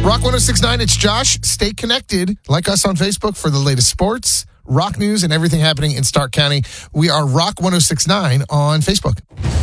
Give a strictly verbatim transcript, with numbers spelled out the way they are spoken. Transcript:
Rock one oh six point nine, it's Josh. Stay connected. Like us on Facebook for the latest sports, rock news, and everything happening in Stark County. We are Rock one oh six point nine on Facebook.